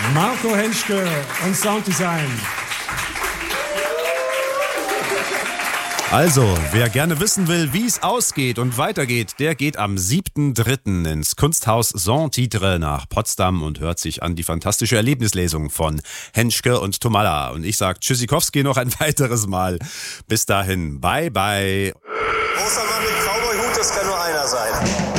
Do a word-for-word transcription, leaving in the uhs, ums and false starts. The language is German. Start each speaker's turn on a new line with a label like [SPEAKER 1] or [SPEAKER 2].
[SPEAKER 1] Marco Henschke und Sounddesign.
[SPEAKER 2] Also, wer gerne wissen will, wie es ausgeht und weitergeht, der geht am siebten dritten ins Kunsthaus Saint-Titre nach Potsdam und hört sich an die fantastische Erlebnislesung von Henschke und Tomalla. Und ich sage Tschüssikowski noch ein weiteres Mal. Bis dahin, bye bye.
[SPEAKER 3] Großer Mann mit Cowboy-Hut, das kann nur einer sein.